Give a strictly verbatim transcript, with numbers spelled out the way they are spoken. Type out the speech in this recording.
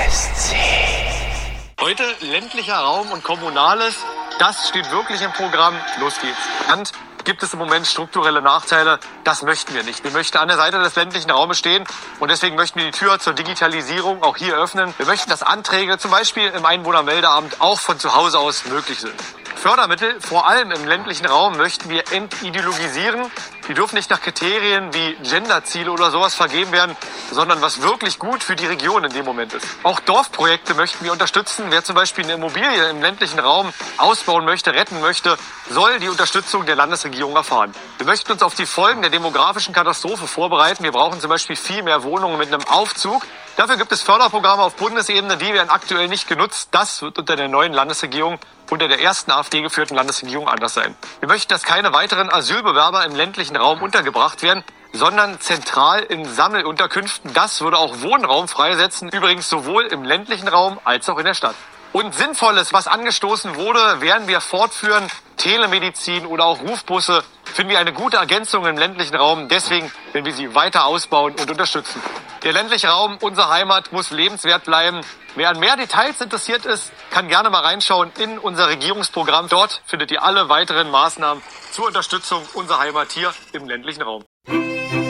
S C. Heute ländlicher Raum und Kommunales, das steht wirklich im Programm. Los geht's. Und gibt es im Moment strukturelle Nachteile? Das möchten wir nicht. Wir möchten an der Seite des ländlichen Raumes stehen und deswegen möchten wir die Tür zur Digitalisierung auch hier öffnen. Wir möchten, dass Anträge zum Beispiel im Einwohnermeldeamt auch von zu Hause aus möglich sind. Fördermittel, vor allem im ländlichen Raum, möchten wir entideologisieren. Die dürfen nicht nach Kriterien wie Genderziele oder sowas vergeben werden, sondern was wirklich gut für die Region in dem Moment ist. Auch Dorfprojekte möchten wir unterstützen. Wer zum Beispiel eine Immobilie im ländlichen Raum ausbauen möchte, retten möchte, soll die Unterstützung der Landesregierung erfahren. Wir möchten uns auf die Folgen der demografischen Katastrophe vorbereiten. Wir brauchen zum Beispiel viel mehr Wohnungen mit einem Aufzug. Dafür gibt es Förderprogramme auf Bundesebene, die werden aktuell nicht genutzt. Das wird unter der neuen Landesregierung, unter der ersten AfD geführten Landesregierung anders sein. Wir möchten, dass keine weiteren Asylbewerber im ländlichen Raum untergebracht werden, sondern zentral in Sammelunterkünften. Das würde auch Wohnraum freisetzen, übrigens sowohl im ländlichen Raum als auch in der Stadt. Und Sinnvolles, was angestoßen wurde, werden wir fortführen. Telemedizin oder auch Rufbusse finden wir eine gute Ergänzung im ländlichen Raum. Deswegen werden wir sie weiter ausbauen und unterstützen. Der ländliche Raum, unsere Heimat, muss lebenswert bleiben. Wer an mehr Details interessiert ist, kann gerne mal reinschauen in unser Regierungsprogramm. Dort findet ihr alle weiteren Maßnahmen zur Unterstützung unserer Heimat hier im ländlichen Raum.